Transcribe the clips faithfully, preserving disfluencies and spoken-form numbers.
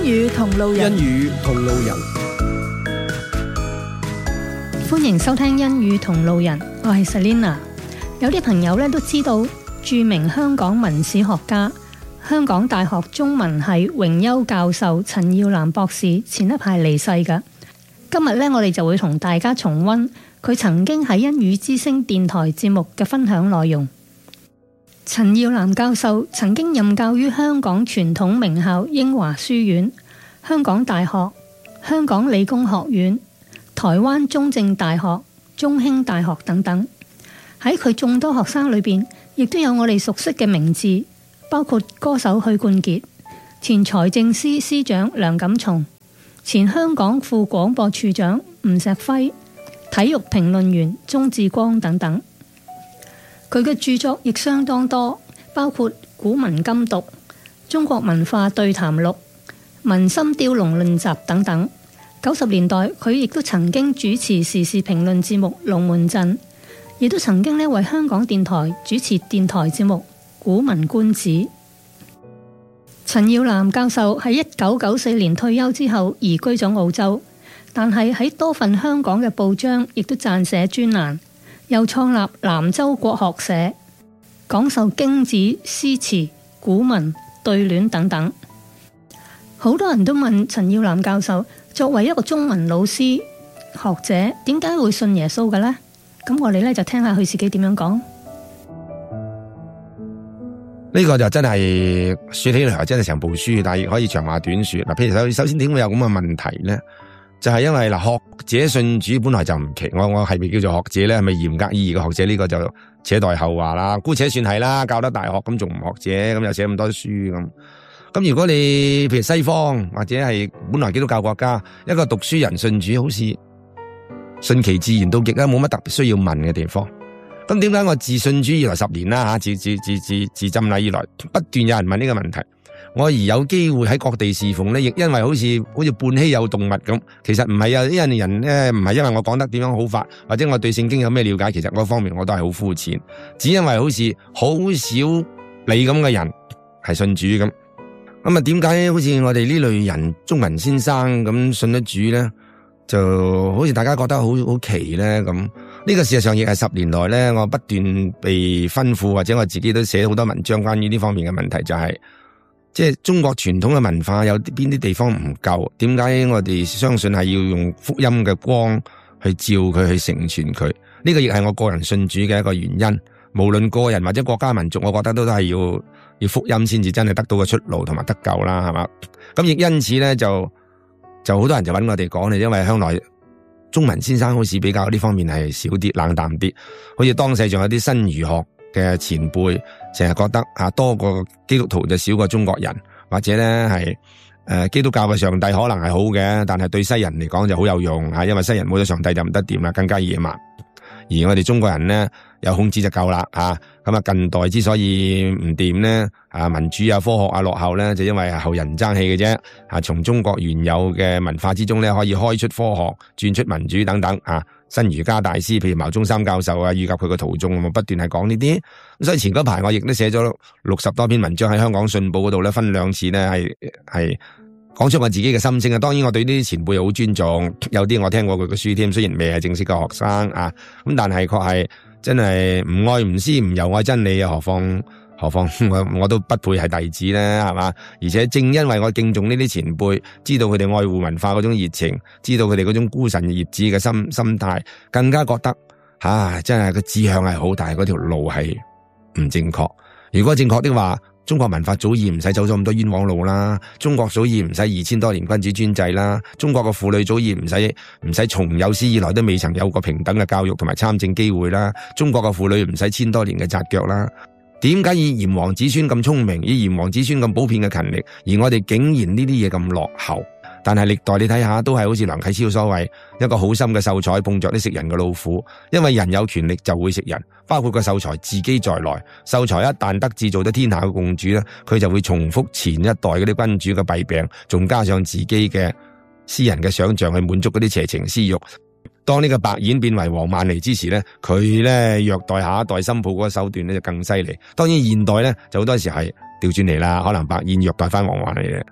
語同路人， 欣語同路人， 歡迎收聽欣語同路人，我係 Selina。有啲朋友咧都知道，著名香港文史學家、香港大學中文系榮休教授陳耀南博士前一排離世㗎。今日咧，我哋就會同大家重溫佢曾經喺欣語之聲電台節目嘅分享內容。陳耀南教授曾經任教於香港傳統名校英華書院、香港大學、香港理工學院、台灣中正大學、中興大學等等。喺佢眾多學生裏邊，亦都有我哋熟悉嘅名字，包括歌手許冠傑、前財政司司長梁錦松、前香港副廣播處長吳錫輝、體育評論員鍾志光等等。佢嘅著作亦相當多，包括《古文今讀》、《中國文化對談錄》、《文心雕龍論集》等等。九十年代，佢亦都曾經主持時事評論節目《龍門陣》，亦都曾經咧為香港電台主持電台節目《古文觀止》。陳耀南教授喺一九九四年退休之後移居咗澳洲，但係喺多份香港嘅報章亦都撰寫專欄。又創立南洲國學社，講授經史、詩詞、古文、對聯等等。好多人都問陳耀南教授，作為一個中文老師、學者，點解會信耶穌嘅呢？咁我哋咧就聽下佢自己點樣講。 呢個就真係說起來真係成部書，但係亦可以長話短說。嗱，譬如首首先點會有咁嘅問題呢？就係因為嗱，學者信主本來就唔奇，我我係咪叫做學者咧？係咪嚴格意義嘅學者？呢個就且待後話啦。姑且算係啦，教得大學咁仲唔學者？咁又寫咁多書咁。咁如果你譬如西方或者係本來基督教國家，一個讀書人信主，好似順其自然到極啦，冇乜特別需要問嘅地方。咁點解我自信主以來十年啦吓，自自自自自浸禮以來，不斷有人問呢個問題。我而有機會喺各地侍奉咧，亦因為好似好似半稀有動物咁。其實唔係啊，呢啲人咧唔係因為我講得點樣好法，或者我對聖經有咩了解，其實嗰方面我都係好膚淺。只因為好似好少你咁嘅人係信主咁。咁啊，點解好似我哋呢類人中文先生咁信得主咧？就好似大家覺得好好奇咧咁。呢個事實上亦係十年來咧，我不斷被吩咐，或者我自己都寫好多文章關於呢方面嘅問題，就係、是。即係中國傳統嘅文化有邊啲地方唔夠？點解我哋相信係要用福音嘅光去照佢，去成全佢？呢個亦係我個人信主嘅一個原因。無論個人或者國家民族，我覺得都都係要要福音先至真係得到個出路同埋得救啦，係嘛？咁亦因此咧，就就好多人就揾我哋講，因為向來中文先生好似比較呢方面係少啲冷淡啲，好似當世仲有啲新儒學嘅前輩成日覺得啊，多個基督徒就少過中國人，或者咧係誒基督教嘅上帝可能係好嘅，但係對西人嚟講就好有用啊，因為西人冇咗上帝就唔得掂啦，更加野蠻。而我哋中國人咧有孔子就夠啦啊，咁啊近代之所以唔掂咧啊，民主啊科學啊落後咧，就因為後人爭氣嘅啫啊，從中國原有嘅文化之中咧，可以開出科學，轉出民主等等啊。新儒家大師，譬如牟宗三教授啊，以及佢嘅徒眾，不斷係講呢啲。咁所以前嗰排我亦都寫咗六十多篇文章喺香港信報嗰度咧，分兩次咧係係講出我自己嘅心聲啊。當然我對呢啲前輩好尊重，有啲我聽過佢嘅書添，雖然未係正式嘅學生啊，咁但係確係真係唔愛唔思唔由愛真理啊，何況何況我我都不配係弟子咧，係嘛？而且正因為我敬重呢啲前輩，知道佢哋愛護文化嗰種熱情，知道佢哋嗰種孤臣孽子嘅心心態，更加覺得吓、啊、真係個志向係好，但係嗰條路係唔正確。如果正確的話，中國文化早已唔使走咗咁多冤枉路啦，中國早已唔使二千多年君主專制啦，中國嘅婦女早已唔使唔使從有史以來都未曾有過平等嘅教育同埋參政機會啦，中國嘅婦女唔使千多年嘅紮腳啦。點解以炎黃子孫咁聰明，以炎黃子孫咁普遍嘅勤力，而我哋竟然呢啲嘢咁落後？但係歷代你睇下，都係好似梁啟超所謂一個好心嘅秀才碰着啲食人嘅老虎，因為人有權力就會食人，包括個秀才自己在內。秀才一旦得志做得天下嘅共主咧，佢就會重複前一代嗰啲君主嘅弊病，仲加上自己嘅私人嘅想象去滿足嗰啲邪情私欲。當呢個白燕變為黃曼梨之時咧，佢咧虐待下一代新抱嗰個手段咧就更犀利。當然現代咧就好多時係調轉嚟啦，可能白燕虐待翻黃曼梨嘅。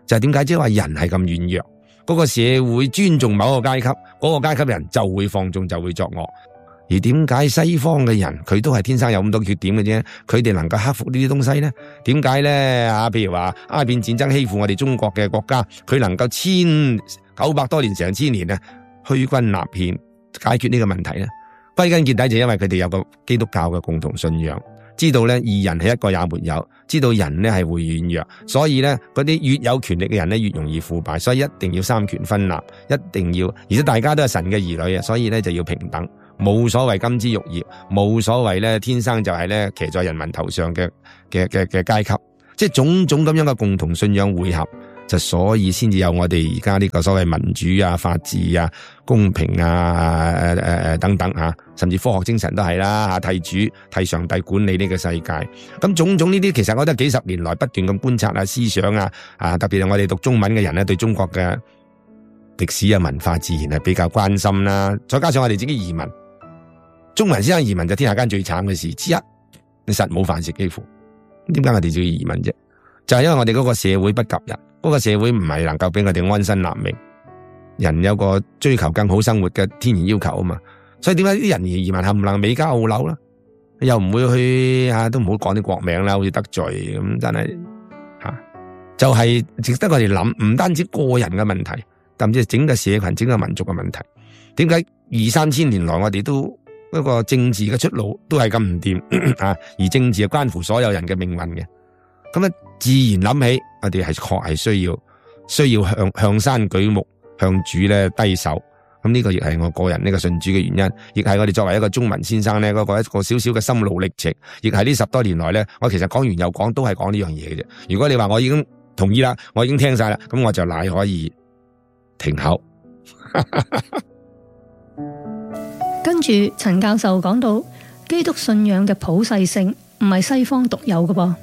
就係點解？即係話人係咁軟弱，嗰個社會尊重某一個階級，嗰個階級嘅人就會放縱，就會作惡。而點解西方嘅人佢都係天生有咁多缺點嘅啫？佢哋能夠克服呢啲東西咧？點解咧？啊，譬如話鴉片戰爭欺負我哋中國嘅國家，佢能夠千九百多年成千年啊，虛君納憲解決呢個問題咧？歸根結底就因為佢哋有個基督教嘅共同信仰，知道咧二人係一個也沒有，知道人咧係會軟弱，所以咧嗰啲越有權力嘅人咧越容易腐敗，所以一定要三權分立，一定要，而且大家都係神嘅兒女啊，所以咧就要平等。冇所謂金枝玉葉，冇所謂咧天生就係咧騎在人民頭上嘅嘅嘅嘅階級，即係種種咁樣嘅共同信仰匯合，就所以先至有我哋而家呢個所謂民主啊、法治啊、公平啊、誒誒誒等等啊，甚至科學精神都係啦吓，替主替上帝管理呢個世界。咁種種呢啲，其實我覺得幾十年來不斷咁觀察啊、思想啊，啊特別係我哋讀中文嘅人咧，對中國嘅歷史啊、文化自然係比較關心啦。再加上我哋自己移民。中文先生移民就天下間最慘嘅事之一，你實冇飯食幾乎。點解我哋就要移民啫？就係因為我哋嗰個社會不及人，嗰個社會唔係能夠俾我哋安身立命，人有個追求更好生活嘅天然要求啊嘛。所以點解啲人移民冚唪唥美加澳紐啦？又唔會去啊，都唔好講啲國名啦，好似得罪咁，真係吓、啊，就係、是、值得我哋諗，唔單止個人嘅問題，甚至係整個社群、整個民族嘅問題。點解二三千年來我哋都？嗰個政治嘅出路都係咁唔掂啊！而政治係關乎所有人嘅命運嘅，咁啊自然諗起我哋係確係需要需要向向山舉目，向主咧低手。咁呢個亦係我個人呢個信主嘅原因，亦係我哋作為一個中文先生咧嗰個一個少少嘅心路歷程，亦係呢十多年來咧，我其實講完又講，都係講呢樣嘢嘅啫。如果你話我已經同意啦，我已經聽晒啦，咁我就乃可以停口。 跟住陳教授講到基督信仰嘅普世性唔係西方獨有嘅噃，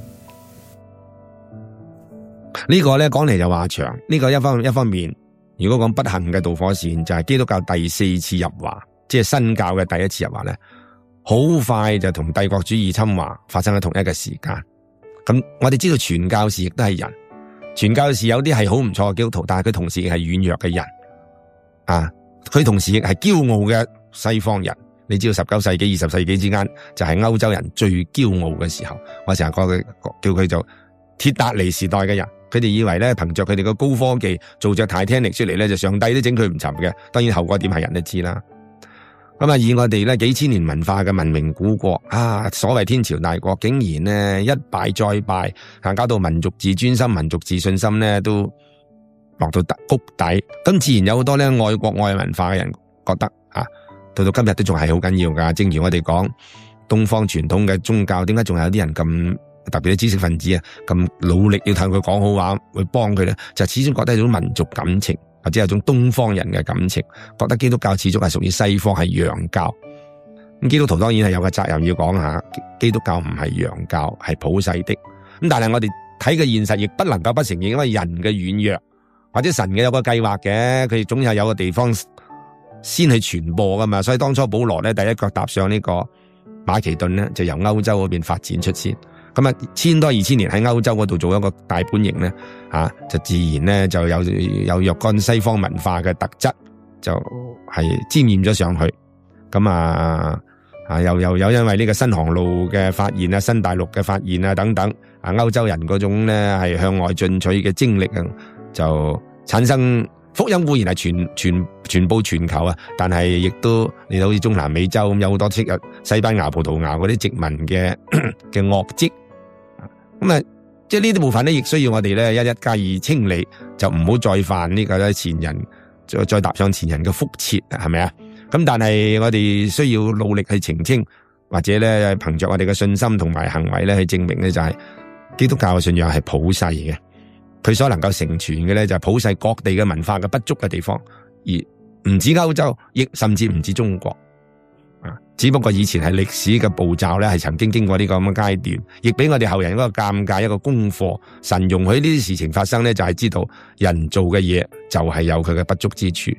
呢個咧講嚟就話長。呢個一方一方面，如果講不幸嘅導火線就係基督教第四次入華，即係新教嘅第一次入華咧，好快就同帝國主義侵華發生喺同一個時間。咁我哋知道傳教士亦都係人，傳教士有啲係好唔錯嘅基督徒，但係佢同時亦係軟弱嘅人啊，佢同時亦係驕傲嘅。西方人，你知道十九世紀、二十世紀之間就係歐洲人最驕傲嘅時候。我成日講佢叫佢做鐵達尼時代嘅人，佢哋以為咧憑着佢哋嘅高科技做着 Titanic 出嚟咧，就上帝都整佢唔沉嘅。當然後果點係人都知啦。咁啊，以我哋咧幾千年文化嘅文明古國啊，所謂天朝大國，竟然咧一敗再敗，啊搞到民族自尊心、民族自信心咧都落到谷底。咁自然有好多咧愛國愛文化嘅人覺得啊。到到今日都仲係好緊要噶，正如我哋講東方傳統嘅宗教，點解仲有啲人咁特別嘅知識分子啊，咁努力要睇佢講好話，去幫佢咧？就始終覺得係一種民族感情，或者係一種東方人嘅感情，覺得基督教始終係屬於西方，係洋教。咁基督徒當然係有個責任要講下，基督教唔係洋教，係普世的。咁但係我哋睇嘅現實亦不能夠不承認，因為人嘅軟弱，或者神嘅有個計劃嘅，佢總係有個地方先去傳播噶嘛，所以當初保羅咧第一腳踏上呢個馬其頓咧，就由歐洲嗰邊發展出先。咁啊，千多二千年喺歐洲嗰度做一個大本營咧，啊，就自然咧就有有若干西方文化嘅特質，就係沾染咗上去。咁啊啊，又又有因為呢個新航路嘅發現啊，新大陸嘅發現啊等等，啊，歐洲人嗰種咧係向外進取嘅精力啊，就產生。福音固然係傳傳傳播全球啊，但係亦都你好似中南美洲咁有好多昔日西班牙、葡萄牙嗰啲殖民嘅嘅惡迹，咁啊，即係呢啲部分咧，亦需要我哋咧一一加以清理，就唔好再犯呢個咧前人再再踏上前人嘅覆轍，係咪啊？咁但係我哋需要努力去澄清，或者咧憑着我哋嘅信心同埋行為咧去證明咧，就係基督教嘅信仰係普世嘅。佢所能夠成全嘅咧，就係普世各地嘅文化嘅不足嘅地方，而唔止歐洲，亦甚至唔止中國啊！只不過以前係歷史嘅步驟咧，係曾經經過呢個咁嘅階段，亦俾我哋後人一個尷尬一個功課。神容許呢啲事情發生咧，就係知道人做嘅嘢就係有佢嘅不足之處。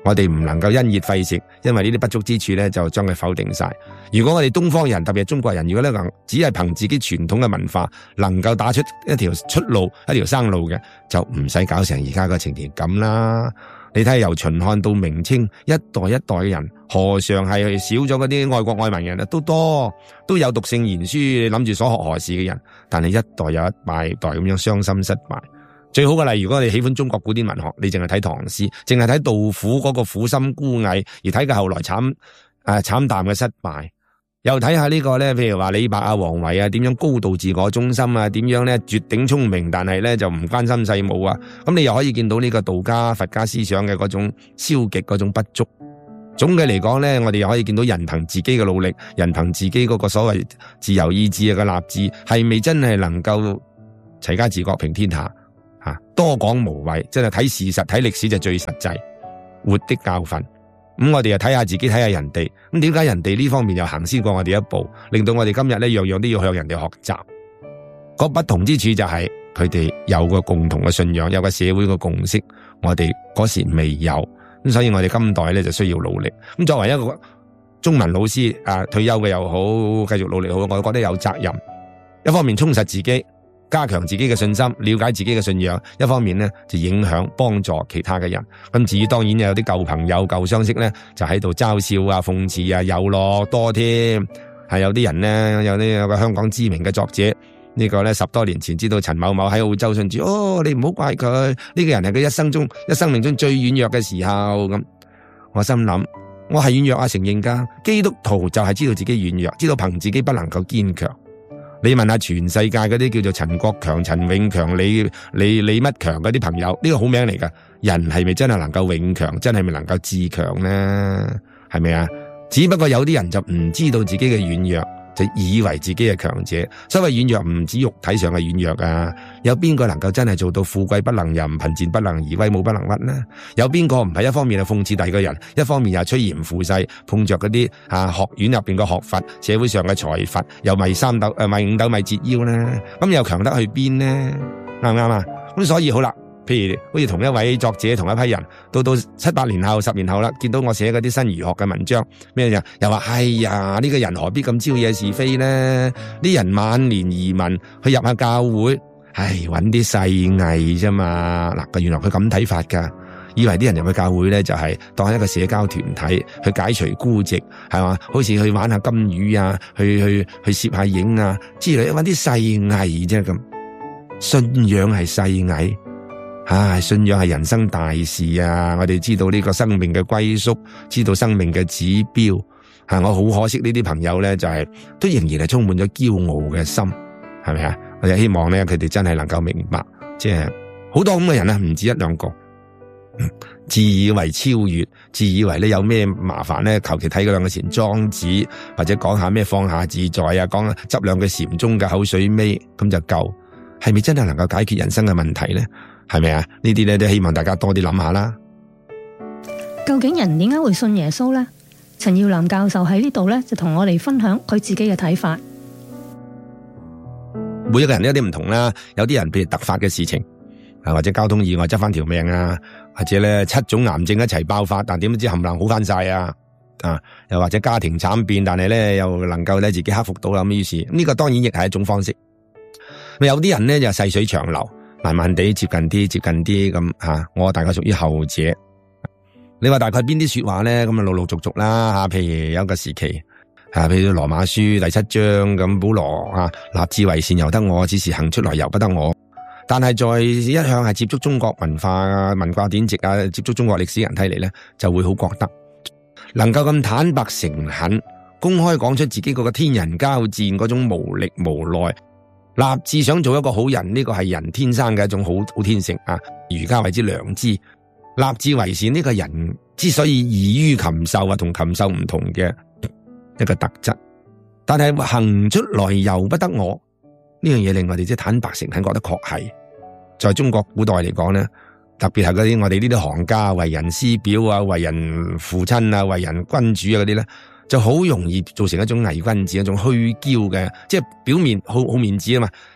我哋唔能夠因噎廢食，因為呢啲不足之處咧就將佢否定晒。如果我哋東方人，特別係中國人，如果咧能只係憑自己傳統嘅文化，能夠打出一條出路、一條生路嘅，就唔使搞成而家個情形咁啦。你睇下由秦漢到明清，一代一代嘅人，何嘗係少咗嗰啲愛國愛民人啊？都多，都有讀聖賢書，諗住所學何事嘅人，但係一代又一敗代咁樣傷心失敗。最好嘅例，如果你喜歡中國古典文學，你淨係睇唐詩，淨係睇杜甫嗰個苦心孤詣，而睇佢後來慘誒慘淡嘅失敗。又睇下呢個咧，譬如話李白啊、王維啊，點樣高度自我中心啊，點樣咧絕頂聰明，但係咧就唔關心世務啊。咁你又可以見到呢個道家、佛家思想嘅嗰種消極、嗰種不足。總嘅嚟講咧，我哋又可以見到人憑自己嘅努力，人憑自己嗰個所謂自由意志嘅立志，係咪真係能夠齊家治國平天下？吓，多講無謂，真係睇事實、睇歷史就最實際，活的教訓。咁我哋又睇下自己，睇下人哋。咁點解人哋呢方面又行先過我哋一步，令到我哋今日咧樣樣都要向人哋學習？個不同之處就係佢哋有個共同嘅信仰，有個社會嘅共識，我哋嗰時未有。咁所以我哋今代咧就需要努力。咁作為一個中文老師啊，退休嘅又好，繼續努力好，我都覺得有責任。一方面充實自己，加強自己嘅信心，了解自己嘅信仰；一方面咧就影響幫助其他嘅人。咁至於當然有啲舊朋友、舊相識咧，就喺度嘲笑啊、諷刺啊，有咯多添。係有啲人咧，有啲有個香港知名嘅作者，呢、呢個咧十多年前知道陳某某喺澳洲信主，哦，你唔好怪佢，呢、呢個人係佢一生中、一生命中最軟弱嘅時候。咁我心諗，我係軟弱啊，承認噶。基督徒就係知道自己軟弱，知道憑自己不能夠堅強。你問下全世界嗰啲叫做陳國強、陳永強、李李李乜強嗰啲朋友，呢個好名嚟噶。人係咪真係能夠永強？真係咪能夠自強呢？係咪啊？只不過有啲人就唔知道自己嘅軟弱，就以為自己係強者。所謂軟弱唔止肉體上嘅軟弱啊，有邊個能夠真係做到富貴不能淫、貧賤不能移、威武不能屈呢？有邊個唔係一方面係諷刺第二個人，一方面又趨炎附勢，碰着嗰啲啊學院入邊嘅學閥、社會上嘅財閥，又咪三斗誒咪五斗米折腰呢？咁又強得去邊呢？啱唔啱啊？咁所以好啦，譬如好似同一位作者、同一批人，到到七八年後、十年後啦，見到我寫嗰啲新儒學嘅文章，咩嘢又話哎呀，呢個人何必咁招惹是非呢？啲人晚年移民去入下教會，唉，揾啲世藝啫嘛。嗱，原來佢咁睇法噶，以為啲人入去教會咧就係當一個社交團體去解除孤寂，係嘛？好似去玩下金魚啊，去去去攝下影啊之類，揾啲世藝啫咁。信仰係世藝。唉，信仰係人生大事啊！我哋知道呢個生命嘅歸宿，知道生命嘅指標。吓，我好可惜呢啲朋友咧，就係、是、都仍然係充滿咗驕傲嘅心，係咪啊？我就希望咧，佢哋真係能夠明白，即係好多咁嘅人啊，唔止一兩個，自以為超越，自以為咧有咩麻煩咧，求其睇嗰兩個錢莊子，或者講下咩放下自在啊，講下執兩句禪宗嘅口水尾，咁就夠。係咪真係能夠解決人生嘅問題咧？係咪啊？呢啲咧都希望大家多啲諗下啦。 究竟人點解會信耶穌呢？陳耀南教授喺呢度咧就同我哋分享佢自己嘅睇法。 每一個人都有啲唔同啦，有啲人譬如突發嘅事情，啊或者交通意外執翻條命啊，或者咧七種癌症一齊爆發，但點都知冚唪唥好翻晒啊！啊，又或者家庭慘變，但係咧又能夠咧自己克服到啦。咁於是呢個當然亦係一種方式。有啲人咧就細水長流，慢慢地接近啲，接近啲咁吓。我大概屬於後者。你話大概邊啲說話咧？咁啊陸陸續續啦吓。譬如有一個時期吓，譬如羅馬書第七章咁，保羅啊立志為善由得我，只是行出來由不得我。但係在一向係接觸中國文化啊、文化典籍啊、接觸中國歷史人睇嚟咧，就會好覺得能夠咁坦白誠懇、公開講出自己嗰個天人交戰嗰種無力無奈。立志想做一個好人，呢個係人天生嘅一種好好天性啊！儒家謂之良知。立志為善呢個人之所以異於禽獸啊，同禽獸唔同嘅一個特質，但係行出來由不得我呢樣嘢，令我哋即係坦白誠懇覺得確係。在中國古代嚟講咧，特別係嗰啲我哋呢啲行家，為人師表啊，為人父親啊，為人君主啊嗰啲咧，就好容易造成一種偽君子，一種虛驕嘅，即係表面好好面子啊嘛，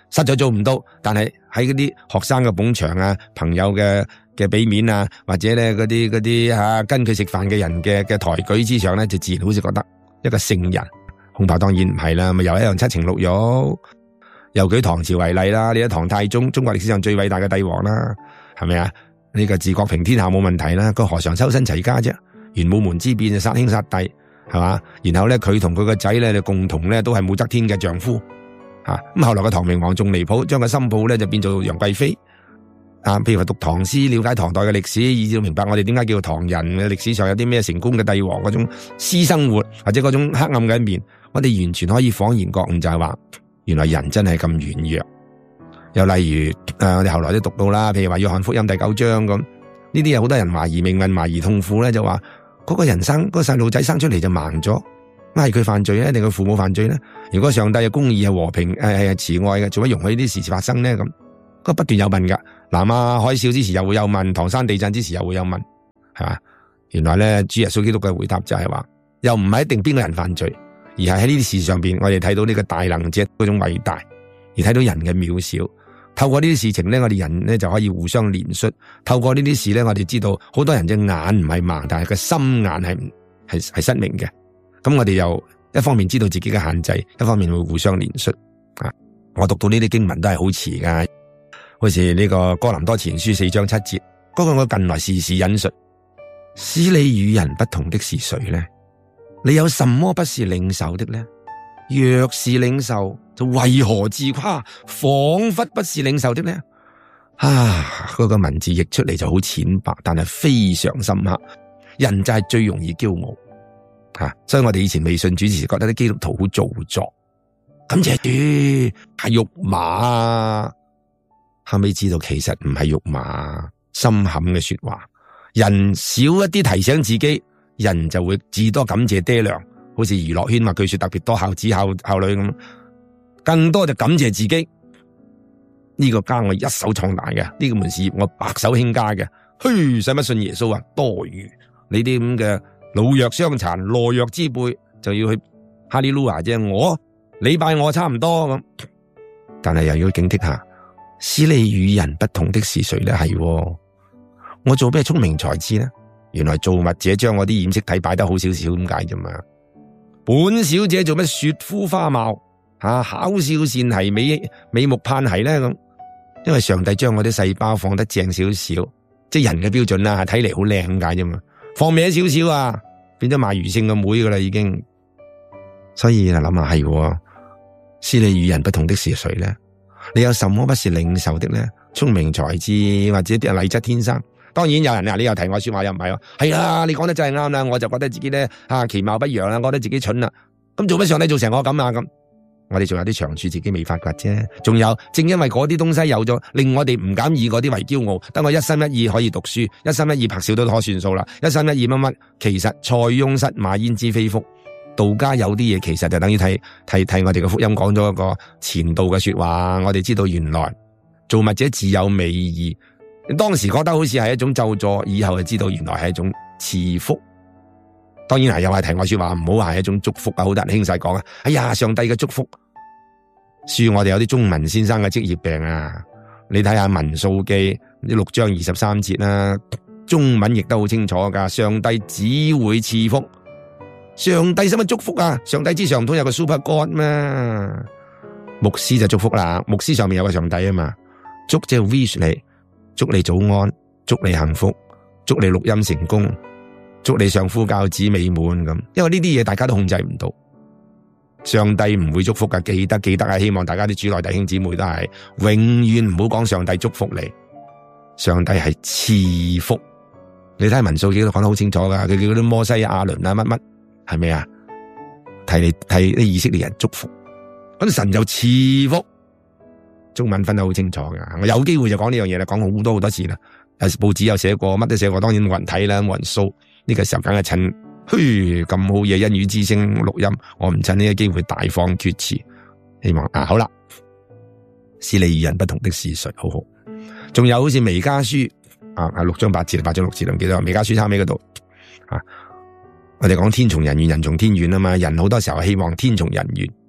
實在做唔到，但係喺嗰啲學生嘅捧場啊、朋友嘅嘅俾面啊，或者咧嗰啲嗰啲吓跟佢食飯嘅人嘅嘅抬舉之上咧，就自然好似覺得一個聖人。恐怕當然唔係啦，咪又一樣七情六欲。又舉唐朝為例啦，呢個唐太宗，中國歷史上最偉大嘅帝王啦，係咪啊？呢個治國平天下冇問題啦，佢何嘗修身齊家啫？玄武門之變就殺兄殺弟，係嘛？然後咧佢同佢個仔咧就共同咧都係武則天嘅丈夫，吓咁後來嘅唐明皇仲離譜，將個新抱咧就變做楊貴妃。啊，譬如話讀唐詩，了解唐代嘅歷史，以至明白我哋點解叫做唐人嘅歷史上有啲咩成功嘅帝王嗰種私生活，或者嗰種黑暗嘅一面，我哋完全可以恍然覺悟，就係話原來人真係咁軟弱。又例如誒、呃，我哋後來都讀到啦，譬如話約翰福音第九章咁，呢啲有好多人懷疑命運、懷疑痛苦咧，就話嗰個人生嗰、嗰個細路仔生出嚟就盲咗，咁係佢犯罪咧，定佢父母犯罪咧？如果上帝嘅公義係和平誒係、呃、慈愛嘅，做乜容許呢啲事情發生咧？咁嗰不斷有問噶。南亞海嘯之時又會有問，唐山地震之時又會有問，係嘛？原來咧，主耶穌基督嘅回答就係話，又唔係一定邊個人犯罪，而係喺呢啲事上邊，我哋睇到呢個大能者嗰種偉大，而睇到人嘅渺小。透過呢啲事情咧，我哋人咧就可以互相憐恤。透過呢啲事咧，我哋知道好多人隻眼唔係盲，但係個心眼係係係失明嘅。咁我哋又一方面知道自己嘅限制，一方面會互相憐恤。啊，我讀到呢啲經文都係好遲噶。好似呢個哥林多前書四章七節，嗰、那個我近來時時引述，使你與人不同的是誰呢？你有什麼不是領受的呢？若是領受，就為何自誇，仿佛不是領受的呢？啊，嗰、那個文字譯出嚟就好淺白，但係非常深刻。人就係最容易驕傲，吓、啊，所以我哋以前未信主時，覺得啲基督徒好做作，感謝主係辱罵。後尾知道其實唔係辱罵，深坎嘅說話。人少一啲提醒自己，人就會至多感謝爹娘。好似娛樂圈話據說特別多孝子孝孝女咁，更多就感謝自己。呢、這個家我一手創大嘅，呢、這個門事業我白手興家嘅。噓，使乜信耶穌啊？多餘，你啲咁嘅老弱傷殘、懦弱之輩就要去哈利路亞啫。我禮拜我差唔多咁，但係又要警惕下。使你與人不同的是誰呢？係我做咩聰明才智呢？原來造物者將我啲染色體擺得好少少咁解啫嘛。本小姐做乜雪膚花貌吓，巧笑善兮，美美目盼兮呢？咁因為上帝將我啲細胞放得正少少，即係人嘅標準啦，睇嚟好靚咁解啫嘛。放歪少少啊，變咗賣魚性嘅妹噶啦已經。所以啊諗下係，使你與人不同的是誰呢？你有什麼不是領受的呢？聰明才智或者啲人麗質天生，當然有人啊，你又提我說話又唔係喎，係啊，你講得真係啱啦，我就覺得自己咧啊其貌不揚啦，覺得自己蠢啦，咁做乜上帝做成我咁啊？咁我哋仲有啲長處自己未發掘啫，仲有正因為嗰啲東西有咗，令我哋唔敢以嗰啲為驕傲，等我一心一意可以讀書，一心一意拍小都可算數啦，一心一意乜乜，其實塞翁失馬焉知非福。道家有啲嘢其實就等於睇睇睇我哋嘅福音講咗一個前道嘅說話，我哋知道原來造物者自有美意，當時覺得好似係一種咒詛，以後就知道原來係一種賜福。當然係又係題外說話，唔好話係一種祝福啊！好多人輕細講啊，哎呀，上帝嘅祝福。恕我哋有啲中文先生嘅職業病啊！你睇下民數記呢六章二十三節啦，中文譯得好清楚噶，上帝只會賜福。上帝使乜祝福啊？上帝之上唔通有個 super god 咩？牧師就祝福啦，牧師上面有個上帝啊嘛，祝即係 wish 你，祝你早安，祝你幸福，祝你錄音成功，祝你相夫教子美滿咁。因為呢啲嘢大家都控制唔到，上帝唔會祝福噶，記得記得啊！希望大家啲主內弟兄姊妹都係永遠唔好講上帝祝福你，上帝係賜福。你睇民數記都講得好清楚噶，佢叫嗰啲摩西亞倫啊乜乜。係咪啊？替你替啲以色列人祝福，咁神就賜福。中文分得好清楚噶，我有機會就講呢樣嘢啦，講好多好多次啦。誒，報紙有寫過，乜都寫過，當然冇人睇啦，冇人掃。呢個時候梗係趁，噓咁好嘢，恩語之聲錄音，我唔趁呢個機會大放厥詞。希望啊，好啦，使你與人不同的是誰，好好。仲有好似彌迦書啊，啊六章八節，八章六節，唔記得彌迦書差尾嗰度啊。我哋講天從人願，人從天遠啊嘛，人好多時候希望天從人願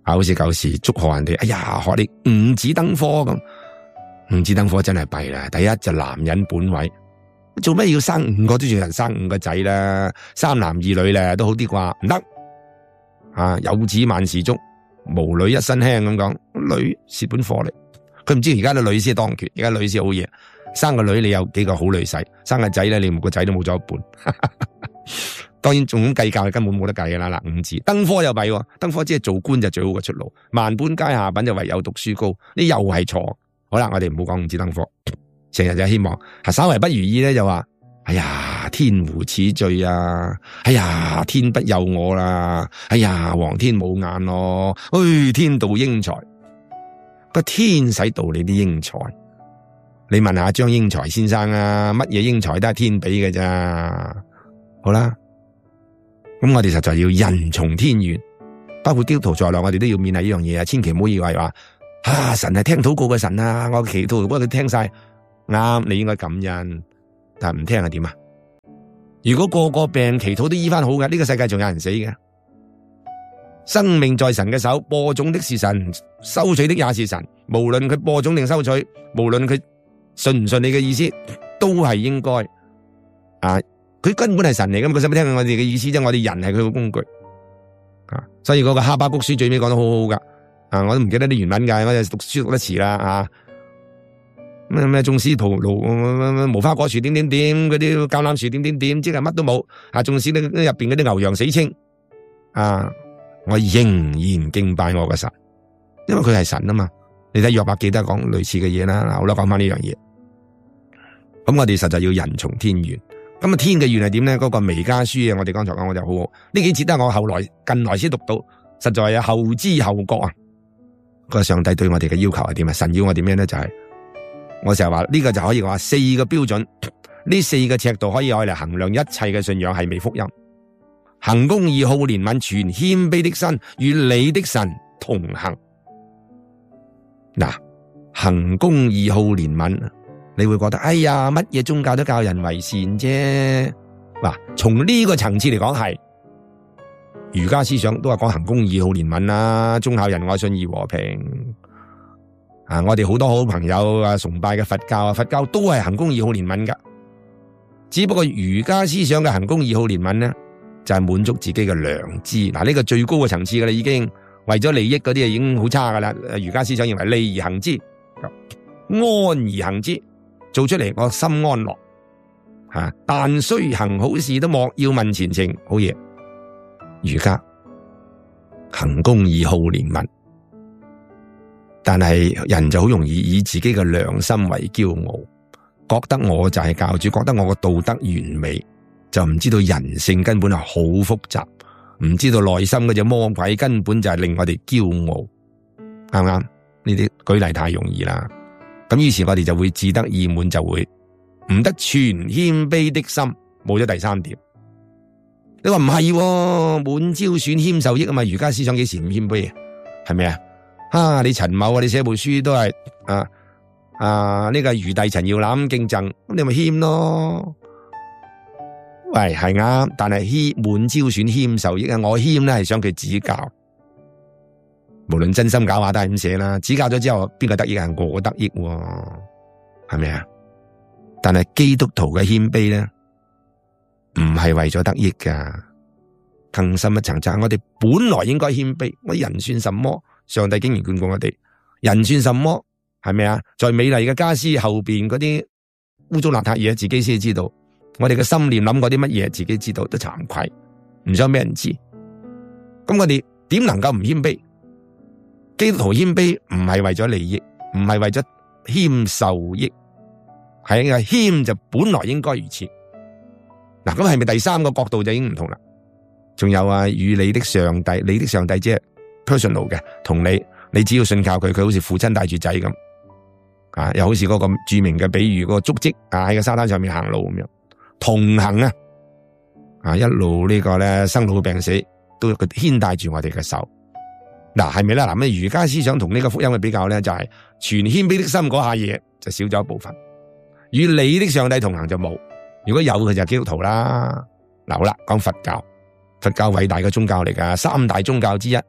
啊，好似舊時祝賀人哋，哎呀，學你五子登科咁，五子登科真係弊啦。第一就男人本位，做咩要生五個都仲人生五個仔啦？三男二女咧都好啲啩？唔得啊！有子萬事足，無女一身輕咁講，女蝕本貨嚟。佢唔知而家啲女先係當權，而家女先好嘢。生個女你有幾個好女婿，生個仔咧你個仔都冇咗一半。當然仲咁計較，根本冇得計噶啦。嗱，五子登科又弊，登科即係做官就最好嘅出路。萬般皆下品，就唯有讀書高，呢又係錯。好啦，我哋唔好講五子登科，成日就希望，稍為不如意咧就話，哎呀，天無此罪啊！哎呀，天不佑我啦！哎呀，皇天冇眼咯！哎，天妒英才，個天使妒你啲英才。你問下張英才先生啊，乜嘢英才都係天俾嘅咋？好啦。咁我哋實在要人從天願，包括基督徒在內，我哋都要勉勵呢樣嘢啊！千祈唔好以為話啊，神係聽禱告嘅神啊，我祈禱如果佢聽晒，啱，你應該感恩，但係唔聽係點啊？如果個個病祈禱都醫翻好嘅，呢個世界仲有人死嘅。生命在神嘅手，播種的是神，收取的也是神。無論佢播種定收取，無論佢信唔信你嘅意思，都係應該啊。佢根本係神嚟㗎嘛，佢使唔使聽我哋嘅意思啫？我哋人係佢嘅工具啊，所以嗰個哈巴谷書最尾講得好好噶啊！我都唔記得啲原文噶，我就讀書讀得遲啦啊！咩咩種絲葡萄無花果樹點點點，嗰啲橄欖樹點點點，即係乜都冇啊！種絲入邊嗰啲牛羊死清啊！我仍然敬拜我嘅神，因為佢係神啊嘛！你睇約伯記得講類似嘅嘢啦，好啦，講翻呢樣嘢。咁我哋實在要人從天願。咁啊，天嘅願係點咧？嗰、那個彌迦書啊，我哋剛才講我就好好。呢幾節都係我後來近來先讀到，實在係後知後覺啊！個上帝對我哋嘅要求係點啊？神要我點樣咧？就係、是、我成日話呢個就可以話四個標準，呢四個尺度可以用嚟衡量一切嘅信仰係未福音。行公義、好憐憫、存謙卑的心，與你的神同行。嗱，行公義、好憐憫。你會覺得，哎呀，乜嘢宗教都教人為善啫。嗱，從呢個層次嚟講係，儒家思想都係講行公義、好憐憫啦，忠孝仁愛、信義和平。啊，我哋好多好朋友啊，崇拜嘅佛教啊，佛教都係行公義、好憐憫噶。只不過儒家思想嘅行公義、好憐憫咧，就係滿足自己嘅良知。嗱，呢個最高嘅層次噶啦，已經為咗利益嗰啲啊，已經好差噶啦。儒家思想認為利而行之，安而行之。做出嚟我心安樂，吓，但須行好事都莫要問前程，好嘢。儒家行公義、好憐憫，但係人就好容易以自己嘅良心為驕傲，覺得我就係教主，覺得我個道德完美，就唔知道人性根本係好複雜，唔知道內心嗰隻魔鬼根本就係令我哋驕傲，啱唔啱？呢啲舉例太容易啦。咁於是我哋就會自得意滿，就會唔得全謙卑的心，冇咗第三點。你話唔係，滿招損謙受益啊嘛？儒家思想幾時唔謙卑啊？係咪啊？啊，你陳某啊，你寫部書都係啊啊呢個儒弟陳耀覽敬贈，咁你咪謙咯。喂，係啱，但係謙滿招損謙受益啊！我謙咧係想佢指教。無論真心假話都係咁寫啦，指教咗之後邊個得益啊？我得益，係咪啊？但係基督徒嘅謙卑咧，唔係為咗得益噶，更深一層就係我哋本來應該謙卑。我人算什麼？上帝竟然眷顧我哋，人算什麼？係咪啊？在美麗嘅家私後邊嗰啲污糟邋遢嘢，自己先知道。我哋嘅心念諗過啲乜嘢，自己知道都慚愧，唔想俾人知。咁我哋點能夠唔謙卑？基督徒謙卑唔係為咗利益，唔係為咗謙受益，係啊，謙就本來應該如此。嗱，咁係咪第三個角度就已經唔同啦？仲有啊，與你的上帝，你的上帝即係 personal 嘅，同你，你只要信靠佢，佢好似父親帶住仔咁，啊，又好似嗰個著名嘅比喻，嗰個足跡啊，喺個沙灘上面行路咁樣，同行啊，啊，一路呢個咧生老病死都佢牽帶住我哋嘅手。嗱，係咪咧？嗱，咩儒家思想同呢個福音嘅比較咧，就係、是、全謙卑的心嗰下嘢就少咗一部分，與你的上帝同行就冇。如果有佢就係基督徒啦。嗱，好啦，講佛教，佛教偉大嘅宗教嚟噶，三大宗教之一，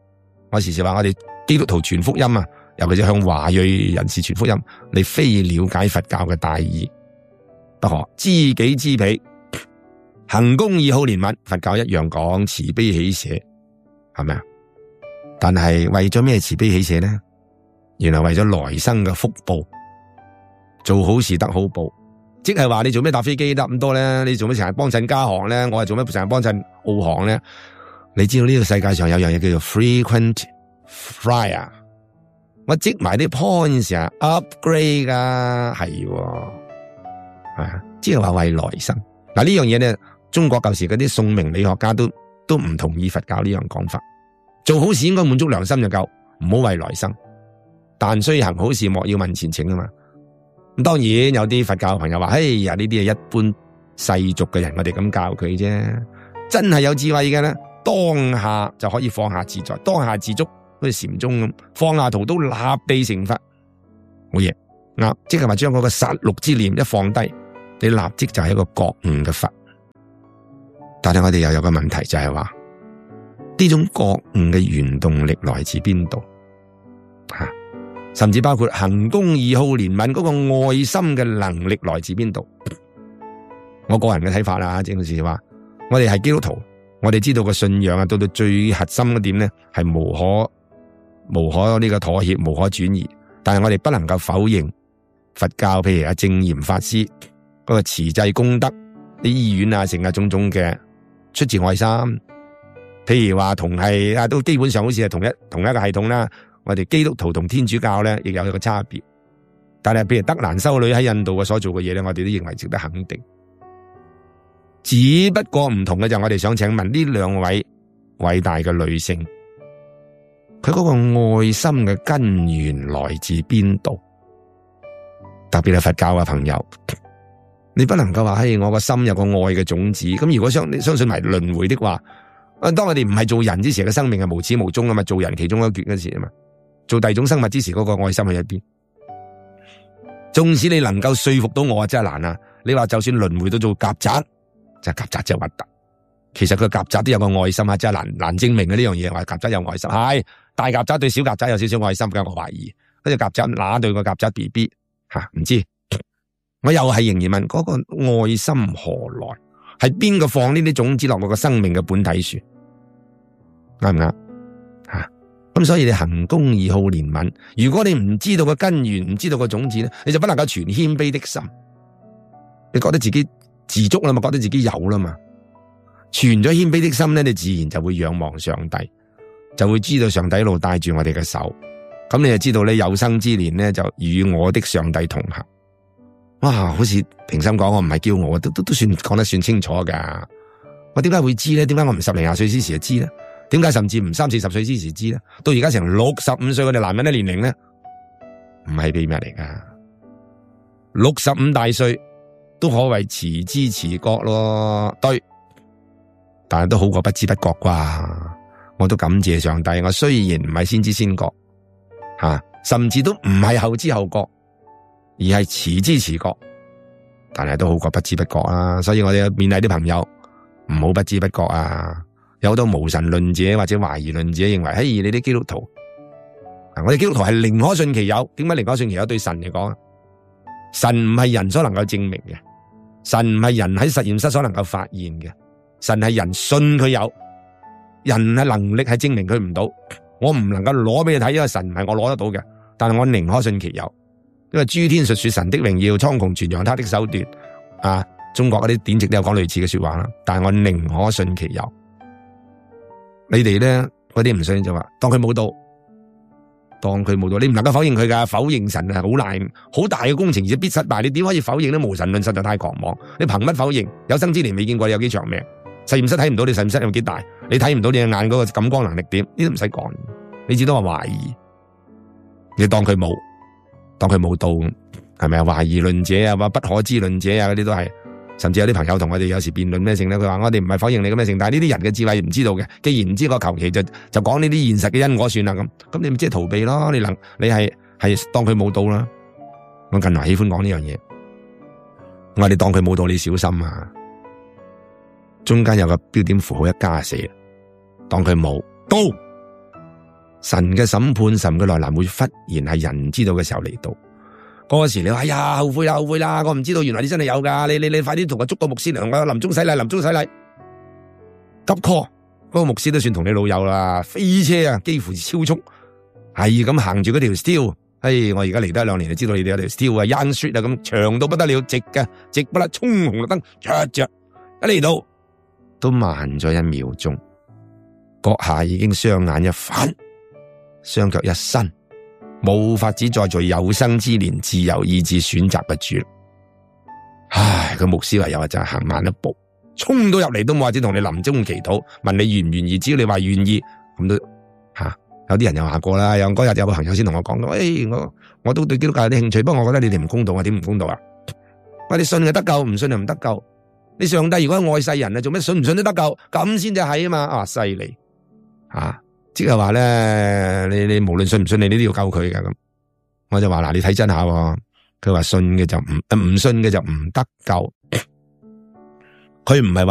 我時時話我哋基督徒傳福音啊，尤其是向華裔人士傳福音，你非了解佛教嘅大義不可。知己知彼，行公義好憐憫，佛教一樣講慈悲喜捨，係咪啊？但係為咗咩慈悲喜捨呢？原來為咗來生嘅福報，做好事得好報。即係話你做咩搭飛機得咁多咧？你做咩成日幫襯家行咧？我係做咩成日幫襯澳行咧？你知道呢個世界上有樣嘢叫做 frequent flyer， 我積埋啲 points 啊 upgrade 噶，係係即係話為來生。嗱呢樣嘢咧，中國舊時嗰啲宋明理學家都都唔同意佛教呢樣講法。做好事應該滿足良心就夠，唔好為來生。但須行好事，莫要問前程啊嘛。咁當然有啲佛教朋友話：哎呀，呢啲係一般世俗嘅人，我哋咁教佢啫。真係有智慧嘅咧，當下就可以放下自在，當下自足，好似禪宗咁，放下屠刀立地成佛。好嘢，啱，即係話將嗰個殺戮之念一放低，你立即就係一個覺悟嘅佛。但係我哋又有個問題就係話，呢種覺悟嘅原動力來自邊度？吓，甚至包括行公義好憐憫嗰個愛心嘅能力來自邊度？我個人嘅睇法啦，正是話我哋係基督徒，我哋知道個信仰啊，到到最核心嘅點咧，係無可無可呢個妥協，無可轉移。但係我哋不能夠否認佛教，譬如阿證嚴法師嗰個慈濟功德，啲醫院啊，成日種種嘅出自愛心。譬如話同係啊，都基本上好似係同一同一個系統啦。我哋基督徒同天主教咧，亦有一個差別。但係譬如德蘭修女喺印度嘅所做嘅嘢咧，我哋都認為值得肯定。只不過唔同嘅就係我哋想請問呢兩位偉大嘅女性，佢嗰個愛心嘅根源來自邊度？特別係佛教嘅朋友，你不能夠話嘿，我個心有個愛嘅種子。咁如果相你相信埋輪迴的話，當我哋唔係做人之時嘅生命係無始無終啊嘛，做人其中一橛嗰時啊嘛，做第二種生物之時嗰個愛心喺一邊。縱使你能夠說服到我啊，真係難啊！你話就算輪迴到做曱甴，就曱甴就核突。其實個曱甴都有個愛心啊，真係難難證明嘅呢樣嘢。話曱甴有愛心，係大曱甴對小曱甴有少少愛心嘅，我懷疑。嗰隻曱甴乸對個曱甴 B B 吓，唔知。我又係仍然問嗰個愛心何來？係邊個放呢啲種子落我個生命嘅本體樹？啱唔啱？吓，咁所以你行公義好憐憫，如果你唔知道個根源，唔知道個種子咧，你就不能夠存謙卑的心。你覺得自己自足啦嘛，覺得自己有啦嘛，存咗謙卑的心咧，你自然就會仰望上帝，就會知道上帝一路帶住我哋嘅手。咁你就知道咧，有生之年咧就與我的上帝同行。哇，好似平心講，我唔係驕傲，都都都算講得算清楚噶。我點解會知咧？點解我唔十零廿歲之時就知咧？點解甚至唔三四十歲之時知咧？到而家成六十五歲我哋男人嘅年齡咧，唔係秘密嚟噶。六十五大歲都可謂遲知遲覺咯，對，但係都好過不知不覺啩。我都感謝上帝，我雖然唔係先知先覺，吓、啊，甚至都唔係後知後覺。而係遲知遲覺，但係都好過不知不覺啊！所以我哋勉勵啲朋友唔好不知不覺啊！有好多無神論者或者懷疑論者認為，嘿，你啲基督徒，我哋基督徒係寧可信其有。點解寧可信其有？對神嚟講，神唔係人所能夠證明嘅，神唔係人喺實驗室所能夠發現嘅，神係人信佢有，人嘅能力係證明佢唔到。我唔能夠攞俾你睇，因為神唔係我攞得到嘅，但係我寧可信其有。因為諸天述說神的榮耀，蒼穹傳揚他的手段，啊，中國嗰啲典籍都有講類似嘅說話啦。但係我寧可信其有。你哋咧嗰啲唔信就話當佢冇到，當佢冇到，你唔能夠否認佢噶，否認神係好難，好大嘅工程，而且必失敗。你點可以否認呢？無神論實在太狂妄，你憑乜否認？有生之年未見過你有幾長命，實驗室睇唔到你實驗室有幾大，你睇唔到你嘅眼嗰個感光能力點，呢都唔使講，你只多話懷疑，你當佢冇。當佢冇到，係咪啊？懷疑論者啊，話不可知論者啊，嗰啲都係，甚至有啲朋友同我哋有時辯論咩性咧，佢話我哋唔係否認你嘅咩性，但係呢啲人嘅智慧唔知道嘅，既然唔知，我求其就就講呢啲現實嘅因果算啦，咁咁你咪即係逃避咯？你能你係係當佢冇到啦？我近來喜歡講呢樣嘢，我哋當佢冇到，你小心啊！中間有個標點符號一加四，當佢冇到， 神嘅審判、神嘅來臨會忽然係人知道嘅時候嚟到。嗰時你話哎呀後悔啦後悔啦，我唔知道原來你真係有噶，你你你快啲同我捉個牧師嚟，我臨終洗禮臨終洗禮急 call，嗰個牧師都算同你老友啦，飛車啊幾乎超速，係咁行住嗰條 steel， 哎我而家嚟得兩年就知道你哋有條 steel 啊 Young Street 啊咁長到不得了，直嘅直不甩衝紅綠燈着着，一嚟到都慢咗一秒鐘，閣下已經雙眼一反，雙腳一伸，冇法子再做有生之年自由意志選擇嘅主。唉，個牧師話又話就係行慢一步，衝到入嚟都冇法子同你臨終祈禱，問你願唔願意，只要你話願意，咁都吓、啊。有啲人又話過啦，有嗰日有個朋友先同我講到，誒、哎，我我都對基督教有啲興趣，不過我覺得你哋唔公道啊，點唔公道啊？我哋信就得救，唔信就唔得救。你上帝如果愛世人啊，做咩信唔信都得救？咁先至係啊嘛，啊犀利啊！即係話咧，你你無論信唔信，你都要救佢㗎咁。我就話嗱，你睇真下，佢話信嘅就唔唔信嘅就唔得救，佢唔係話。